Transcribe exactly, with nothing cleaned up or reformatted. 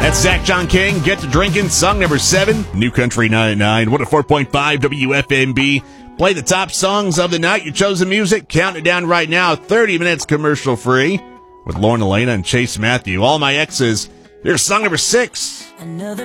That's Zach John King, Get to Drinking, song number seven, New Country ninety-nine, one oh four point five W F M B. Play the top songs of the night, your chosen music. Count it down right now, thirty minutes commercial free with Lauren Elena and Chase Matthew. All My Exes. Here's song number six. Another